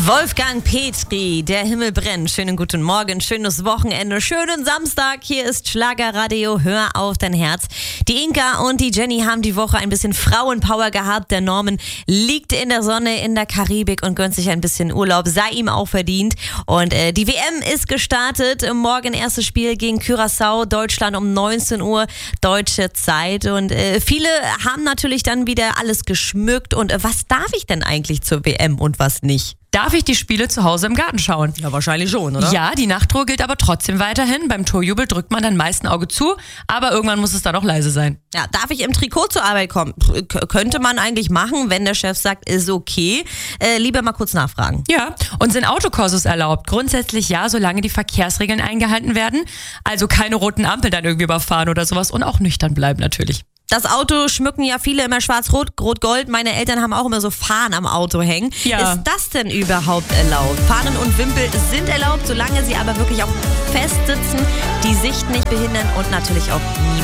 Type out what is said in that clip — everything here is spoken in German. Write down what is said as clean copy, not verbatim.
Wolfgang Petri, der Himmel brennt. Schönen guten Morgen, schönes Wochenende, schönen Samstag. Hier ist Schlagerradio, hör auf dein Herz. Die Inka und die Jenny haben die Woche ein bisschen Frauenpower gehabt. Der Norman liegt in der Sonne in der Karibik und gönnt sich ein bisschen Urlaub. Sei ihm auch verdient. Und die WM ist gestartet. Morgen erstes Spiel gegen Curaçao, Deutschland um 19 Uhr deutsche Zeit. Und viele haben natürlich dann wieder alles geschmückt. Und was darf ich denn eigentlich zur WM und was nicht? Darf ich die Spiele zu Hause im Garten schauen? Ja, wahrscheinlich schon, oder? Ja, die Nachtruhe gilt aber trotzdem weiterhin. Beim Torjubel drückt man dann meist ein Auge zu, aber irgendwann muss es dann auch leise sein. Ja, darf ich im Trikot zur Arbeit kommen? Könnte man eigentlich machen, wenn der Chef sagt, ist okay. Lieber mal kurz nachfragen. Ja, und sind Autokursus erlaubt? Grundsätzlich ja, solange die Verkehrsregeln eingehalten werden. Also keine roten Ampeln dann irgendwie überfahren oder sowas und auch nüchtern bleiben natürlich. Das Auto schmücken ja viele immer schwarz-rot, rot-gold. Meine Eltern haben auch immer so Fahnen am Auto hängen. Ja. Ist das denn überhaupt erlaubt? Fahnen und Wimpel sind erlaubt, solange sie aber wirklich auch fest sitzen, die Sicht nicht behindern und natürlich auch niemand